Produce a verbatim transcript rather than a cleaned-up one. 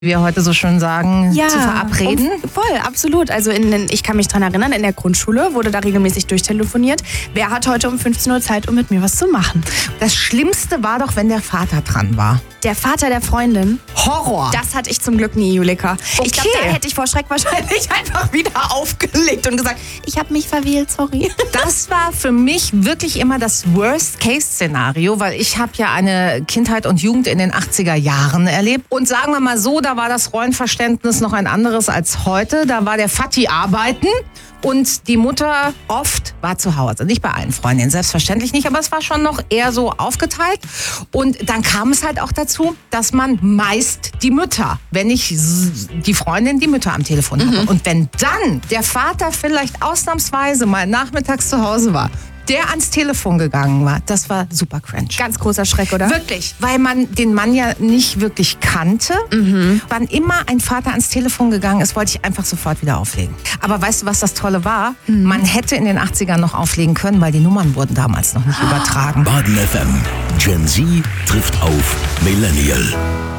wie wir heute so schön sagen, ja, zu verabreden. Um, voll, absolut. Also in den, ich kann mich dran erinnern, in der Grundschule wurde da regelmäßig durchtelefoniert. Wer hat heute um fünfzehn Uhr Zeit, um mit mir was zu machen? Das Schlimmste war doch, wenn der Vater dran war. Der Vater der Freundin. Horror. Das hatte ich zum Glück nie, Julika. Okay. Ich glaube, da hätte ich vor Schreck wahrscheinlich einfach wieder aufgelegt und gesagt, ich habe mich verwählt, sorry. Das war für mich wirklich immer das Worst-Case-Szenario, weil ich habe ja eine Kindheit und Jugend in den achtziger Jahren erlebt. Und sagen wir mal so, da war das Rollenverständnis noch ein anderes als heute. Da war der Vati arbeiten und die Mutter oft war zu Hause. Nicht bei allen Freundinnen, selbstverständlich nicht, aber es war schon noch eher so aufgeteilt. Und dann kam es halt auch dazu, dass man meist die Mütter, wenn nicht die Freundin, die Mütter am Telefon hatte. Mhm. Und wenn dann der Vater vielleicht ausnahmsweise mal nachmittags zu Hause war, der ans Telefon gegangen war, das war super cringe. Ganz großer Schreck, oder? Wirklich, weil man den Mann ja nicht wirklich kannte. Mhm. Wann immer ein Vater ans Telefon gegangen ist, wollte ich einfach sofort wieder auflegen. Aber weißt du, was das Tolle war? Mhm. Man hätte in den achtzigern noch auflegen können, weil die Nummern wurden damals noch nicht übertragen. Baden F M. Gen Z trifft auf Millennial.